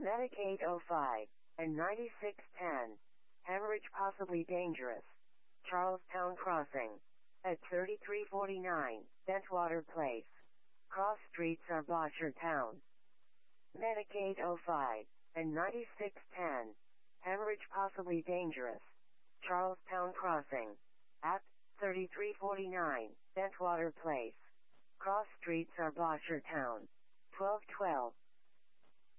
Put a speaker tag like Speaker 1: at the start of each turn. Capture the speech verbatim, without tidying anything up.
Speaker 1: Medic eight oh five and ninety-six ten. Hemorrhage possibly dangerous. Charlestown Crossing. At thirty-three forty-nine, Bentwater Place. Cross streets are Boshertown. Medic eight oh five and ninety-six ten. Hemorrhage possibly dangerous. Charlestown Crossing. At thirty-three forty-nine, Bentwater Place. Cross streets are Boshertown. twelve twelve.